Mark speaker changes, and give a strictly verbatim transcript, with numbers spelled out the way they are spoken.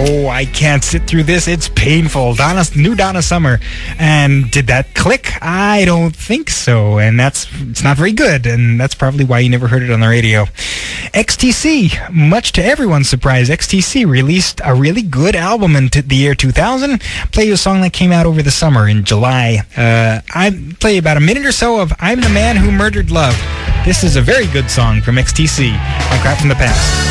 Speaker 1: Oh, I can't sit through this. It's painful. Donna, new Donna Summer. And did that click? I don't think so. And that's it's not very good. And that's probably why you never heard it on the radio. X T C, much to everyone's surprise, X T C released a really good album in t- the year two thousand. Play you a song that came out over the summer in July. Uh, I play about a minute or so of I'm the Man Who Murdered Love. This is a very good song from X T C on Crap from the Past.